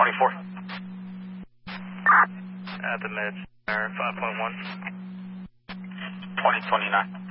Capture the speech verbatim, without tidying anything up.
twenty-four. At the mid, or five point one. twenty twenty-nine.